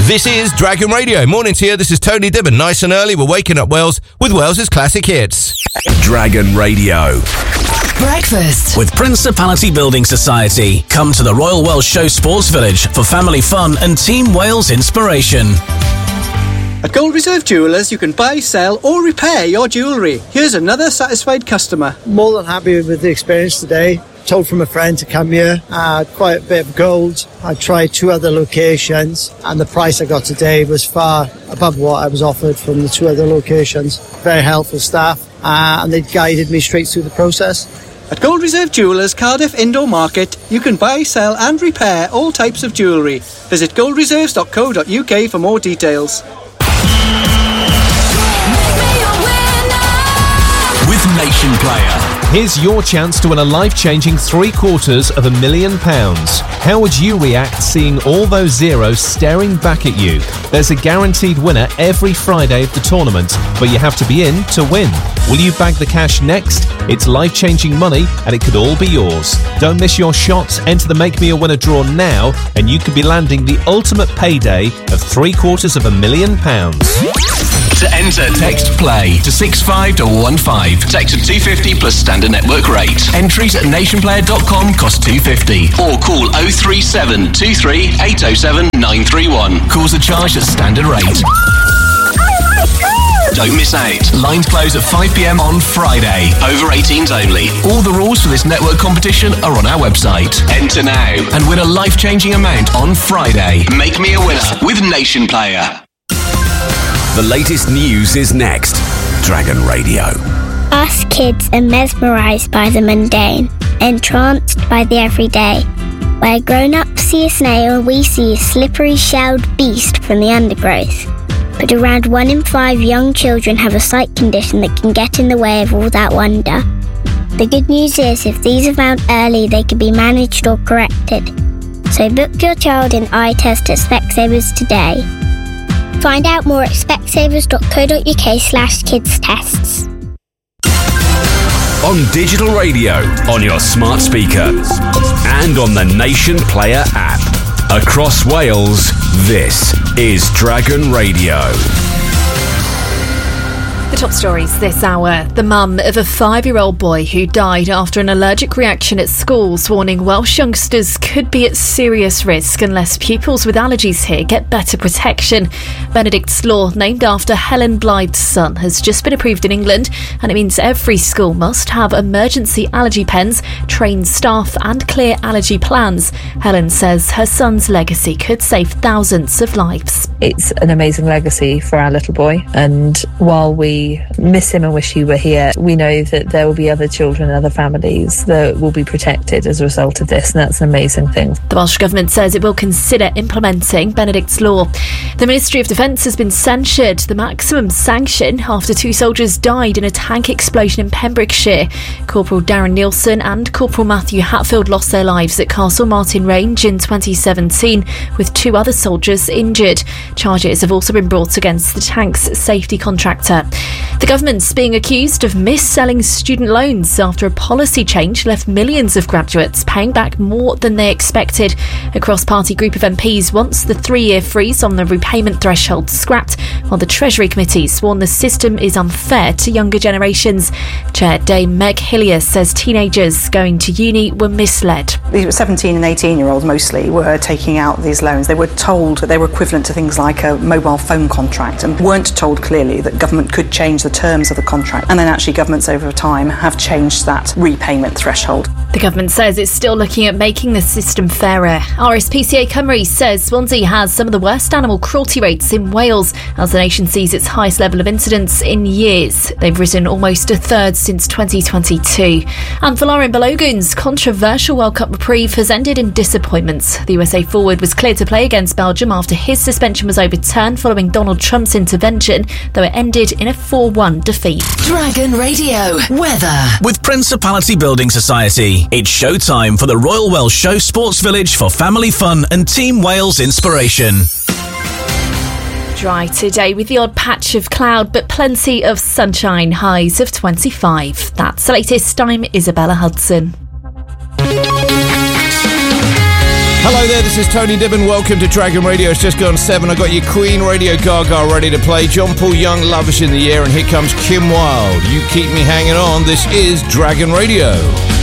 This is Dragon Radio. Morning to you. This is Tony Dibben. Nice and early. We're waking up Wales with Wales's classic hits. Dragon Radio. Breakfast with Principality Building Society. Come to the Royal Welsh Show Sports Village for family fun and Team Wales inspiration. At Gold Reserve Jewellers, you can buy, sell or repair your jewellery. Here's another satisfied customer. More than happy with the experience today. Told from a friend to come here. Quite a bit of gold. I tried 2 other locations and the price I got today was far above what I was offered from the 2 other locations. Very helpful staff and they guided me straight through the process. At Gold Reserve Jewellers Cardiff Indoor Market, you can buy, sell and repair all types of jewellery. Visit goldreserves.co.uk for more details. With Nation Player. Here's your chance to win a life-changing £750,000. How would you react seeing all those zeros staring back at you? There's a guaranteed winner every Friday of the tournament, but you have to be in to win. Will you bag the cash next? It's life-changing money and it could all be yours. Don't miss your shot. Enter the Make Me a Winner draw now and you could be landing the ultimate payday of £750,000. To enter, text PLAY to 65215. Text to 250 plus standard network rate. Entries at nationplayer.com cost $2.50. Or call 037 23 807 931. Calls are charged at standard rate. Don't miss out. Lines close at 5 p.m. on Friday. Over 18s only. All the rules for this network competition are on our website. Enter now and win a life-changing amount on Friday. Make me a winner with Nation Player. The latest news is next. Dragon Radio. Us kids are mesmerised by the mundane, entranced by the everyday. Where grown-ups see a snail, we see a slippery shelled beast from the undergrowth. But around 1 in 5 young children have a sight condition that can get in the way of all that wonder. The good news is, if these are found early, they can be managed or corrected. So book your child in eye test at Specsavers today. Find out more at specsavers.co.uk/kids tests. On digital radio, on your smart speaker, and on the Nation Player app. Across Wales, this is Dragon Radio. The top stories this hour. The mum of a 5-year-old boy who died after an allergic reaction at schools, warning Welsh youngsters could be at serious risk unless pupils with allergies here get better protection. Benedict's Law, named after Helen Blythe's son, has just been approved in England, and it means every school must have emergency allergy pens, trained staff and clear allergy plans. Helen says her son's legacy could save thousands of lives. It's an amazing legacy for our little boy, and while we miss him and wish he were here, we know that there will be other children and other families that will be protected as a result of this, and that's an amazing thing. The Welsh Government says it will consider implementing Benedict's Law. The Ministry of Defence has been censured the maximum sanction after 2 soldiers died in a tank explosion in Pembrokeshire. Corporal Darren Nielsen and Corporal Matthew Hatfield lost their lives at Castle Martin Range in 2017, with 2 other soldiers injured. Charges have also been brought against the tank's safety contractor. The government's being accused of mis-selling student loans after a policy change left millions of graduates paying back more than they expected. A cross-party group of MPs wants the 3-year freeze on the repayment threshold scrapped, while the Treasury Committees warn the system is unfair to younger generations. Chair Dame Meg Hillier says teenagers going to uni were misled. These were 17 and 18-year-olds mostly were taking out these loans. They were told that they were equivalent to things like a mobile phone contract and weren't told clearly that government could change the terms of the contract, and then actually governments over time have changed that repayment threshold. The government says it's still looking at making the system fairer. RSPCA Cymru says Swansea has some of the worst animal cruelty rates in Wales as the nation sees its highest level of incidents in years. They've risen almost a third since 2022. And for Lauren Balogun's controversial World Cup reprieve has ended in disappointment. The USA forward was cleared to play against Belgium after his suspension was overturned following Donald Trump's intervention, though it ended in a 4-1 defeat. Dragon Radio weather with Principality Building Society. It's showtime for the Royal Welsh Show Sports Village for family fun and Team Wales inspiration. Dry today with the odd patch of cloud, but plenty of sunshine, highs of 25. That's the latest. I'm Isabella Hudson. Hello there, this is Tony Dibbin. Welcome to Dragon Radio. It's just gone 7. I got your Queen Radio Gaga ready to play. John Paul Young, Lavish in the Air, and here comes Kim Wilde. You keep me hanging on. This is Dragon Radio.